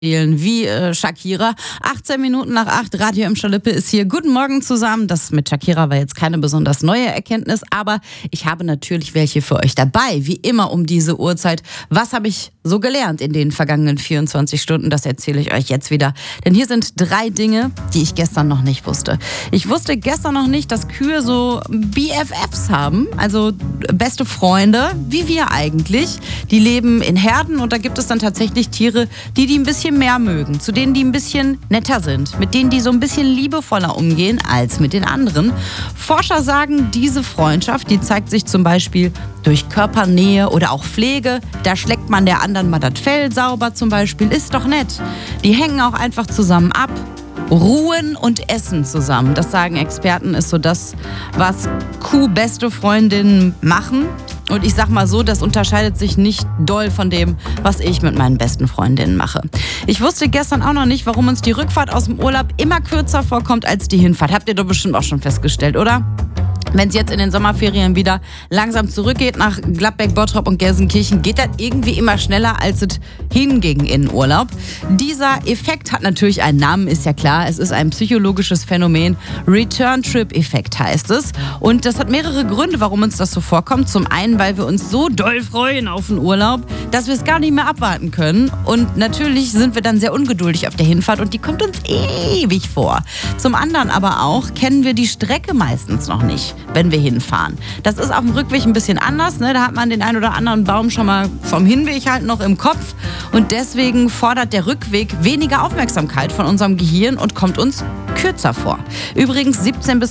Wie Shakira. 18 Minuten nach 8, Radio im Schalippe ist hier. Guten Morgen zusammen. Das mit Shakira war jetzt keine besonders neue Erkenntnis, aber ich habe natürlich welche für euch dabei. Wie immer um diese Uhrzeit. Was habe ich so gelernt in den vergangenen 24 Stunden? Das erzähle ich euch jetzt wieder. Denn hier sind 3 Dinge, die ich gestern noch nicht wusste. Ich wusste gestern noch nicht, dass Kühe so BFFs haben, also beste Freunde, wie wir eigentlich. Die leben in Herden und da gibt es dann tatsächlich Tiere, die ein bisschen mehr mögen, zu denen die ein bisschen netter sind, mit denen die so ein bisschen liebevoller umgehen als mit den anderen. Forscher sagen, diese Freundschaft, die zeigt sich zum Beispiel durch Körpernähe oder auch Pflege. Da schleckt man der anderen mal das Fell sauber zum Beispiel, ist doch nett. Die hängen auch einfach zusammen ab. Ruhen und Essen zusammen. Das sagen Experten, ist so das, was Kuh-beste Freundinnen machen. Und ich sag mal so, das unterscheidet sich nicht doll von dem, was ich mit meinen besten Freundinnen mache. Ich wusste gestern auch noch nicht, warum uns die Rückfahrt aus dem Urlaub immer kürzer vorkommt als die Hinfahrt. Habt ihr doch bestimmt auch schon festgestellt, oder? Wenn es jetzt in den Sommerferien wieder langsam zurückgeht nach Gladbeck, Bottrop und Gelsenkirchen, geht das irgendwie immer schneller, als es hinging in den Urlaub. Dieser Effekt hat natürlich einen Namen, ist ja klar. Es ist ein psychologisches Phänomen. Return-Trip-Effekt heißt es. Und das hat mehrere Gründe, warum uns das so vorkommt. Zum einen, weil wir uns so doll freuen auf den Urlaub, dass wir es gar nicht mehr abwarten können. Und natürlich sind wir dann sehr ungeduldig auf der Hinfahrt und die kommt uns ewig vor. Zum anderen aber auch kennen wir die Strecke meistens noch nicht, wenn wir hinfahren. Das ist auf dem Rückweg ein bisschen anders, ne? Da hat man den einen oder anderen Baum schon mal vom Hinweg halt noch im Kopf und deswegen fordert der Rückweg weniger Aufmerksamkeit von unserem Gehirn und kommt uns kürzer vor. Übrigens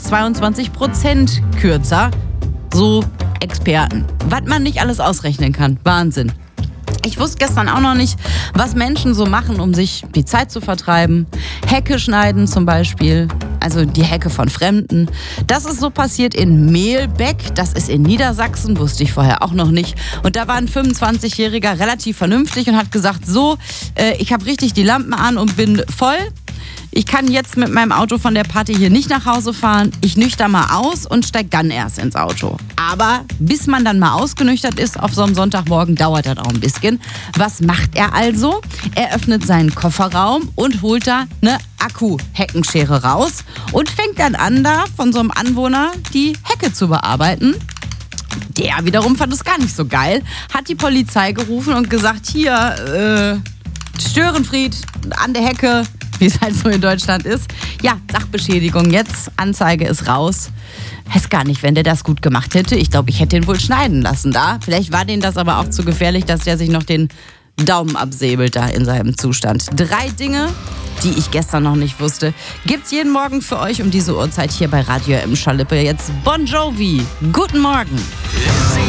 17-22% kürzer, so Experten. Was man nicht alles ausrechnen kann. Wahnsinn. Ich wusste gestern auch noch nicht, was Menschen so machen, um sich die Zeit zu vertreiben. Hecke schneiden zum Beispiel, also die Hecke von Fremden. Das ist so passiert in Mehlbeck, das ist in Niedersachsen, wusste ich vorher auch noch nicht. Und da war ein 25-Jähriger relativ vernünftig und hat gesagt, so, ich habe richtig die Lampen an und bin voll. Ich kann jetzt mit meinem Auto von der Party hier nicht nach Hause fahren. Ich nüchter mal aus und steig dann erst ins Auto. Aber bis man dann mal ausgenüchtert ist auf so einem Sonntagmorgen, dauert das auch ein bisschen. Was macht er also? Er öffnet seinen Kofferraum und holt da eine Akku-Heckenschere raus und fängt dann an, da von so einem Anwohner die Hecke zu bearbeiten. Der wiederum fand es gar nicht so geil, hat die Polizei gerufen und gesagt, hier, Störenfried an der Hecke, wie es halt so in Deutschland ist. Ja, Sachbeschädigung jetzt, Anzeige ist raus. Weiß gar nicht, wenn der das gut gemacht hätte. Ich glaube, ich hätte ihn wohl schneiden lassen da. Vielleicht war denen das aber auch zu gefährlich, dass der sich noch den Daumen absäbelt da in seinem Zustand. 3 Dinge, die ich gestern noch nicht wusste, gibt's jeden Morgen für euch um diese Uhrzeit hier bei Radio im Schalippe. Jetzt Bon Jovi. Guten Morgen.